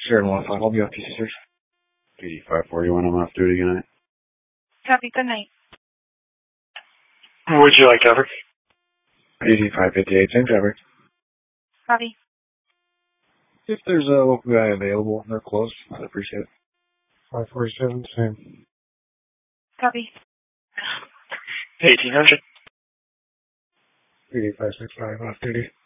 Sharon 1-5, I'll be off duty, sir. PD 541, I'm off duty, good night. Copy, good night. What would you like, Trevor? PD 558, same driver. Copy. If there's a local guy available and they're close, I'd appreciate it. 547, same. Copy. 1800. PD 565, off duty.